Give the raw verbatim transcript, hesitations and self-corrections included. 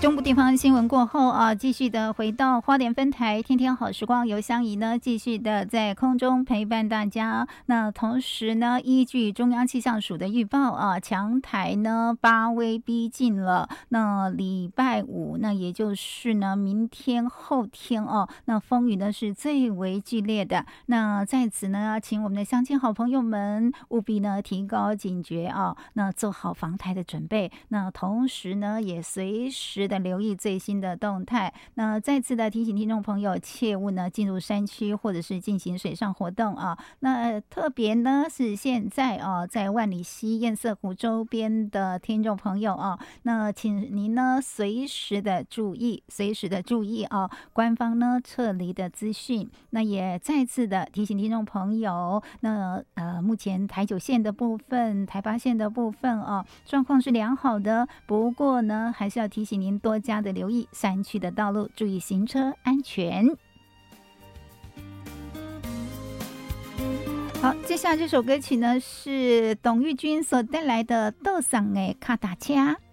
中部地方新闻过后啊，继续的回到花莲分台，天天好时光由香怡呢继续的在空中陪伴大家。那同时呢，依据中央气象署的预报啊，强台呢八威逼近了。那礼拜五，那也就是呢明天后天哦，那风雨呢是最为剧烈的。那在此呢，请我们的乡亲好朋友们务必呢提高警觉啊，那做好防台的准备。那同时呢，也随时的留意最新的动态。那再次的提醒听众朋友，切勿呢进入山区或者是进行水上活动啊。那特别呢是现在啊，在万里溪堰塞湖周边的听众朋友啊，那请您呢随时的注意，随时的注意啊，官方呢撤离的资讯。那也再次的提醒听众朋友，那呃目前台九线的部分、台八线的部分啊，状况是良好的，不过呢还是要提醒您多加的留意山区的道路，注意行车安全。好，接下来这首歌曲呢是董玉君所带来的《斗赏的卡达车》。